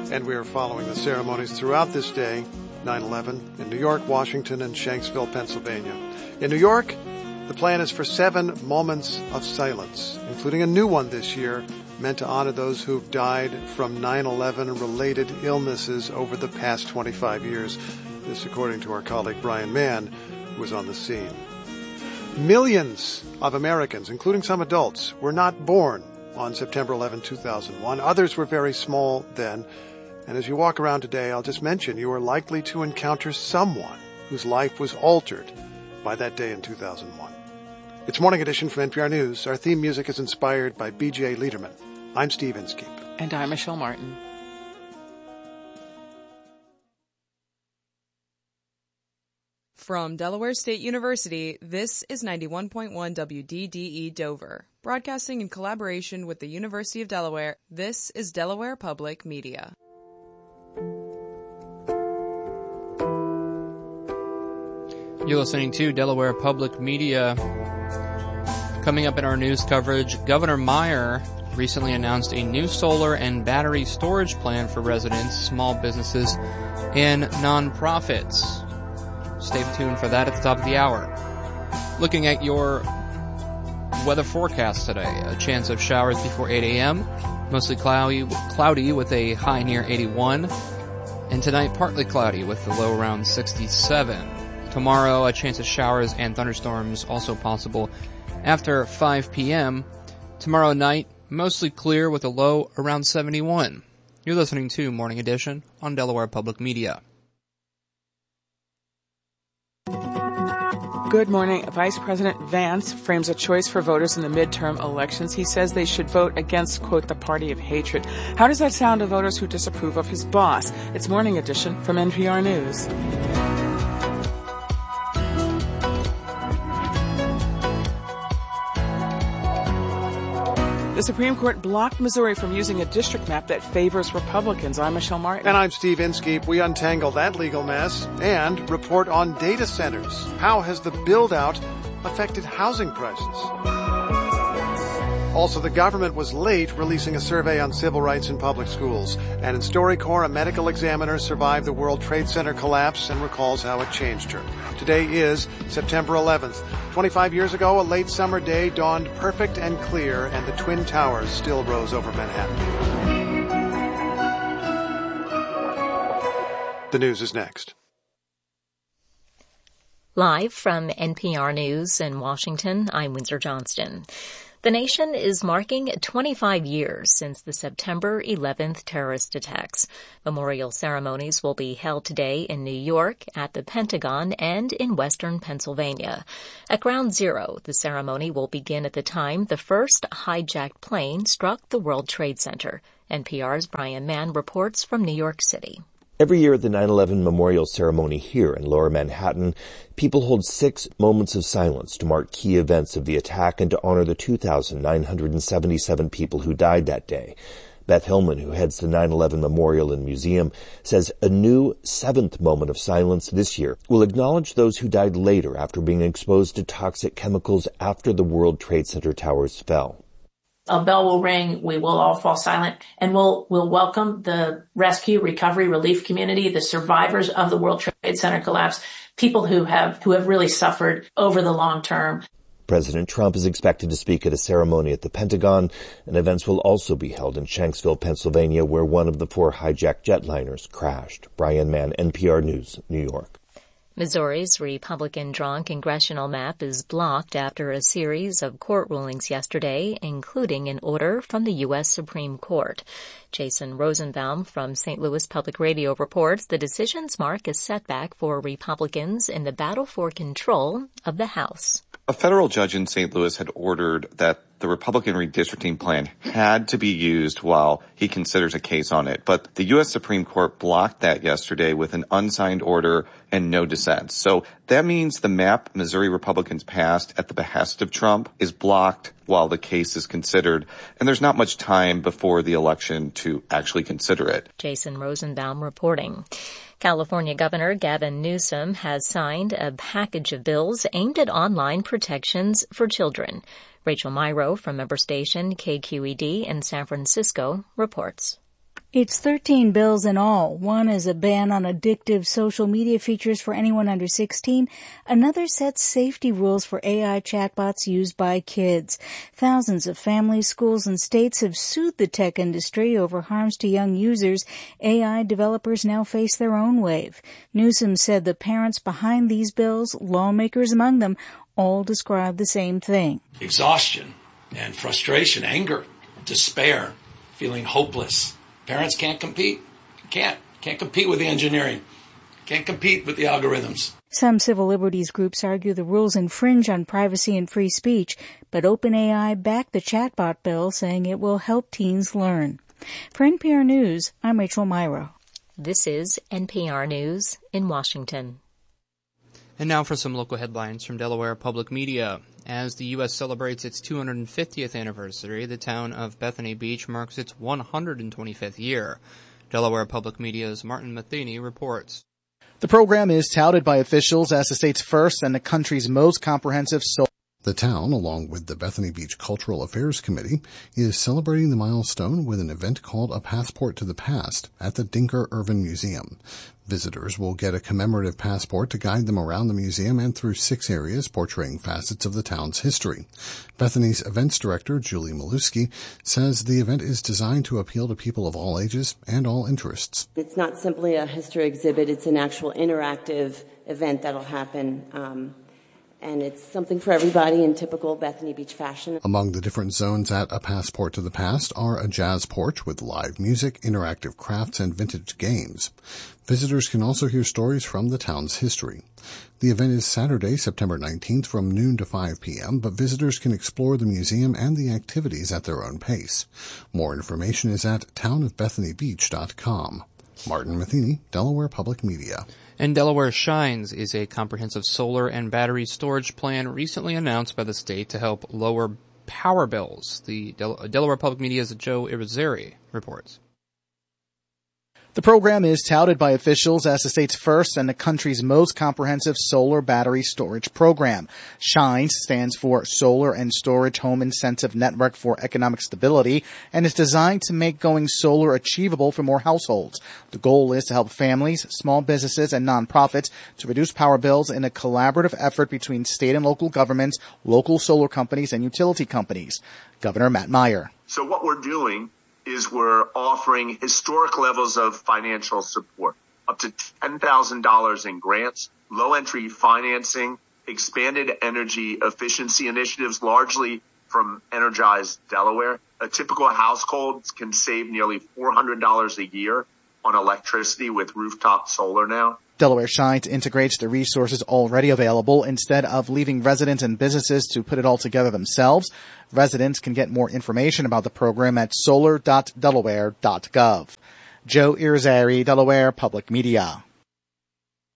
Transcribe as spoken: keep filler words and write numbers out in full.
And we are following the ceremonies throughout this day, nine eleven, in New York, Washington, and Shanksville, Pennsylvania. In New York, the plan is for seven moments of silence, including a new one this year, meant to honor those who've died from nine eleven-related illnesses over the past twenty-five years. This according to our colleague Brian Mann, who was on the scene. Millions of Americans, including some adults, were not born on September eleventh, two thousand one. Others were very small then. And as you walk around today, I'll just mention you are likely to encounter someone whose life was altered by that day in two thousand one. It's Morning Edition from N P R News. Our theme music is inspired by B J Liederman. I'm Steve Inskeep. And I'm Michelle Martin. From Delaware State University, this is ninety-one point one W D D E Dover. Broadcasting in collaboration with the University of Delaware, this is Delaware Public Media. You're listening to Delaware Public Media. Coming up in our news coverage, Governor Meyer recently announced a new solar and battery storage plan for residents, small businesses, and nonprofits. Stay tuned for that at the top of the hour. Looking at your weather forecast today, a chance of showers before eight a.m., mostly cloudy, cloudy with a high near eighty-one, and tonight partly cloudy with the low around sixty-seven. Tomorrow, a chance of showers and thunderstorms also possible after five p.m. Tomorrow night, mostly clear with a low around seventy-one. You're listening to Morning Edition on Delaware Public Media. Good morning. Vice President Vance frames a choice for voters in the midterm elections. He says they should vote against, quote, the party of hatred. How does that sound to voters who disapprove of his boss? It's Morning Edition from N P R News. The Supreme Court blocked Missouri from using a district map that favors Republicans. I'm Michelle Martin. And I'm Steve Inskeep. We untangle that legal mess and report on data centers. How has the build-out affected housing prices? Also, the government was late releasing a survey on civil rights in public schools. And in StoryCorps, a medical examiner survived the World Trade Center collapse and recalls how it changed her. Today is September eleventh. twenty-five years ago, a late summer day dawned perfect and clear, and the Twin Towers still rose over Manhattan. The news is next. Live from N P R News in Washington, I'm Windsor Johnston. The nation is marking twenty-five years since the September eleventh terrorist attacks. Memorial ceremonies will be held today in New York, at the Pentagon, and in western Pennsylvania. At Ground Zero, the ceremony will begin at the time the first hijacked plane struck the World Trade Center. N P R's Brian Mann reports from New York City. Every year at the nine eleven memorial ceremony here in Lower Manhattan, people hold six moments of silence to mark key events of the attack and to honor the two thousand nine hundred seventy-seven people who died that day. Beth Hillman, who heads the nine eleven Memorial and Museum, says a new seventh moment of silence this year will acknowledge those who died later after being exposed to toxic chemicals after the World Trade Center towers fell. A bell will ring, we will all fall silent, and we'll, we'll welcome the rescue, recovery, relief community, the survivors of the World Trade Center collapse, people who have, who have really suffered over the long term. President Trump is expected to speak at a ceremony at the Pentagon, and events will also be held in Shanksville, Pennsylvania, where one of the four hijacked jetliners crashed. Brian Mann, N P R News, New York. Missouri's Republican-drawn congressional map is blocked after a series of court rulings yesterday, including an order from the U S Supreme Court. Jason Rosenbaum from Saint Louis Public Radio reports the decisions mark a setback for Republicans in the battle for control of the House. A federal judge in Saint Louis had ordered that the Republican redistricting plan had to be used while he considers a case on it. But the U S Supreme Court blocked that yesterday with an unsigned order and no dissent. So that means the map Missouri Republicans passed at the behest of Trump is blocked while the case is considered. And there's not much time before the election to actually consider it. Jason Rosenbaum reporting. California Governor Gavin Newsom has signed a package of bills aimed at online protections for children. Rachel Myrow from member station K Q E D in San Francisco reports. It's thirteen bills in all. One is a ban on addictive social media features for anyone under sixteen. Another sets safety rules for A I chatbots used by kids. Thousands of families, schools, and states have sued the tech industry over harms to young users. A I developers now face their own wave. Newsom said the parents behind these bills, lawmakers among them, all describe the same thing. Exhaustion and frustration, anger, despair, feeling hopeless. Parents can't compete. Can't. Can't compete with the engineering. Can't compete with the algorithms. Some civil liberties groups argue the rules infringe on privacy and free speech, but OpenAI backed the chatbot bill, saying it will help teens learn. For N P R News, I'm Rachel Myrow. This is N P R News in Washington. And now for some local headlines from Delaware Public Media. As the U S celebrates its two hundred fiftieth anniversary, the town of Bethany Beach marks its one hundred twenty-fifth year. Delaware Public Media's Martin Matheny reports. The program is touted by officials as the state's first and the country's most comprehensive solar. The town, along with the Bethany Beach Cultural Affairs Committee, is celebrating the milestone with an event called A Passport to the Past at the Dinker Irvin Museum. Visitors will get a commemorative passport to guide them around the museum and through six areas portraying facets of the town's history. Bethany's events director, Julie Maluski, says the event is designed to appeal to people of all ages and all interests. It's not simply a history exhibit, it's an actual interactive event that'll happen. Um, And it's something for everybody in typical Bethany Beach fashion. Among the different zones at A Passport to the Past are a jazz porch with live music, interactive crafts, and vintage games. Visitors can also hear stories from the town's history. The event is Saturday, September nineteenth from noon to five p.m., but visitors can explore the museum and the activities at their own pace. More information is at town of bethany beach dot com. Martin Matheny, Delaware Public Media. And Delaware Shines is a comprehensive solar and battery storage plan recently announced by the state to help lower power bills. The Del- Delaware Public Media's Joe Irizarry reports. The program is touted by officials as the state's first and the country's most comprehensive solar battery storage program. SHINES stands for Solar and Storage Home Incentive Network for Economic Stability and is designed to make going solar achievable for more households. The goal is to help families, small businesses, and nonprofits to reduce power bills in a collaborative effort between state and local governments, local solar companies, and utility companies. Governor Matt Meyer. So what we're doing is we're offering historic levels of financial support, up to ten thousand dollars in grants, low-entry financing, expanded energy efficiency initiatives, largely from Energize Delaware. A typical household can save nearly four hundred dollars a year on electricity with rooftop solar now. Delaware Shines integrates the resources already available instead of leaving residents and businesses to put it all together themselves. Residents can get more information about the program at solar dot delaware dot gov. Joe Irizarry, Delaware Public Media.